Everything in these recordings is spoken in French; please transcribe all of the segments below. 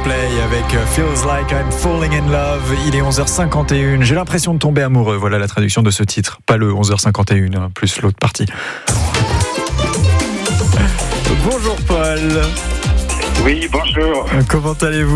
Coldplay avec Feels Like I'm Falling in Love. Il est 11h51. J'ai l'impression de tomber amoureux. Voilà la traduction de ce titre. Pas le 11h51, hein, plus l'autre partie. Bonjour Paul. Oui, bonjour. Comment allez-vous ?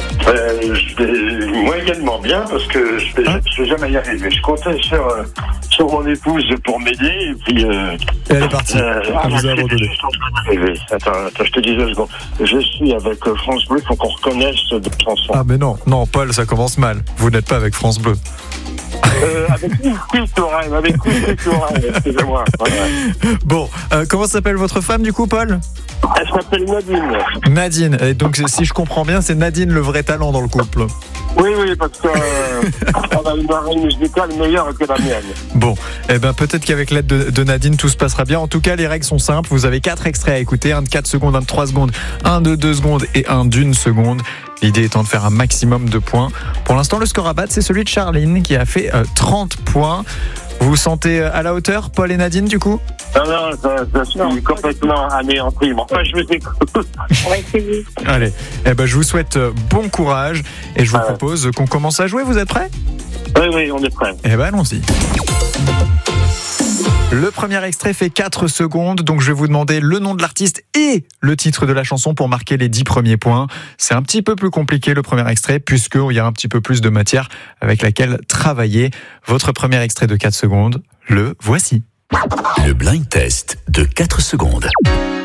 Moi également bien, parce que je vais jamais y arriver. Je comptais sur mon épouse pour m'aider, et puis... Et elle est partie. Elle vous a abandonné. Attends, je te dis 2 secondes. Je suis avec France Bleu, il faut qu'on reconnaisse des chansons. Ah mais non, Paul, ça commence mal. Vous n'êtes pas avec France Bleu. Avec Touraine, excusez-moi. Voilà. Bon, comment s'appelle votre femme du coup, Paul ? Elle s'appelle Nadine. Nadine, et donc si je comprends bien, c'est Nadine le vrai talent dans le couple. Oui, parce que on a une oreille musicale meilleure que la mienne. Bon, peut-être qu'avec l'aide de Nadine, tout se passera bien. En tout cas, les règles sont simples. Vous avez 4 extraits à écouter, un de 4 secondes, un de 3 secondes, un de 2 secondes et un d'1 seconde. L'idée étant de faire un maximum de points. Pour l'instant, le score à battre, c'est celui de Charline qui a fait 30 points. Vous vous sentez à la hauteur, Paul et Nadine, du coup ? Non, je suis complètement anéanti. Enfin, je vous écoute. On va essayer. Allez, je vous souhaite bon courage et je vous propose qu'on commence à jouer. Vous êtes prêts ? Oui, on est prêts. Allons-y. Le premier extrait fait 4 secondes, donc je vais vous demander le nom de l'artiste et le titre de la chanson pour marquer les 10 premiers points. C'est un petit peu plus compliqué le premier extrait, puisqu'il y a un petit peu plus de matière avec laquelle travailler. Votre premier extrait de 4 secondes, le voici. Le blind test de 4 secondes.